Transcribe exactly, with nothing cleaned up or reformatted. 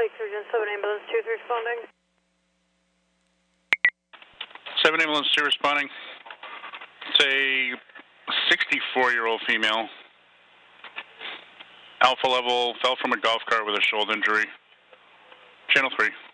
Lake Surgeon seven Ambulance two is responding. seven Ambulance two responding. It's a sixty-four-year-old female. Alpha level, fell from a golf cart with a shoulder injury. Channel three.